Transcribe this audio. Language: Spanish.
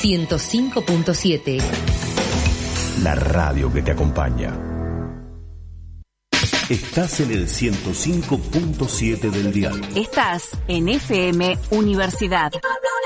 105.7. La radio que te acompaña. Estás en el 105.7 del dial. Estás en FM Universidad.